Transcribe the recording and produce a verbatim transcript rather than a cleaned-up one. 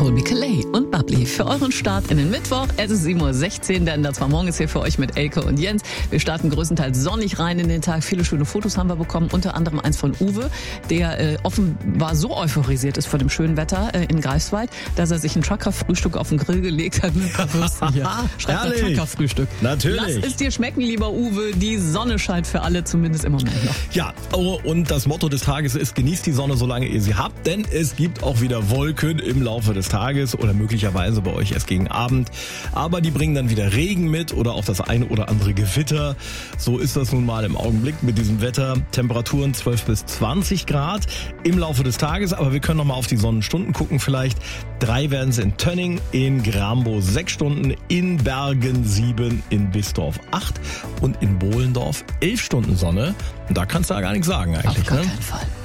Colby Calais und Bubbly für euren Start in den Mittwoch. Es ist sieben Uhr sechzehn, denn das war morgens hier für euch mit Elke und Jens. Wir starten größtenteils sonnig rein in den Tag. Viele schöne Fotos haben wir bekommen, unter anderem eins von Uwe, der äh, offenbar so euphorisiert ist vor dem schönen Wetter äh, in Greifswald, dass er sich ein Trucker-Frühstück auf den Grill gelegt hat mit ein paar Würstchen hier. Schreibt er Trucker-Frühstück. Natürlich. Lass es dir schmecken, lieber Uwe. Die Sonne scheint für alle, zumindest im Moment noch. Ja, oh, und das Motto des Tages ist, genießt die Sonne, solange ihr sie habt, denn es gibt auch wieder Wolken im Laufe des Tages oder möglicherweise bei euch erst gegen Abend. Aber die bringen dann wieder Regen mit oder auch das eine oder andere Gewitter. So ist das nun mal im Augenblick mit diesem Wetter. Temperaturen zwölf bis zwanzig Grad im Laufe des Tages. Aber wir können noch mal auf die Sonnenstunden gucken vielleicht. Drei werden es in Tönning, in Grambo sechs Stunden, in Bergen sieben, in Bistorf acht und in Bohlendorf elf Stunden Sonne. Und da kannst du ja gar nichts sagen eigentlich. Auf gar ne? keinen Fall.